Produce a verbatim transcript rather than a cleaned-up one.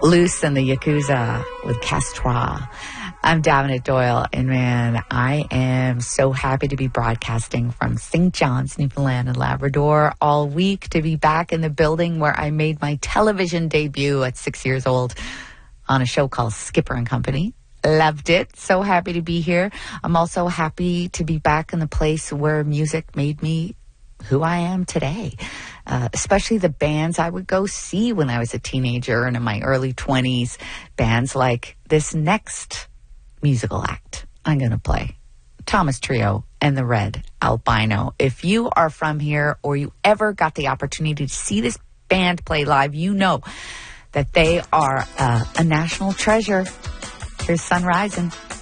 Loose and the Yakuza with Castrois. I'm Davenant Doyle, and man, I am so happy to be broadcasting from Saint John's, Newfoundland and Labrador all week, to be back in the building where I made my television debut at six years old on a show called Skipper and Company. Loved it. So happy to be here. I'm also happy to be back in the place where music made me who I am today, uh, especially the bands I would go see when I was a teenager and in my early twenties. Bands like this next musical act I'm going to play, Thomas Trio and the Red Albino. If you are from here or you ever got the opportunity to see this band play live, you know that they are uh, a national treasure. Here's Sun Rising.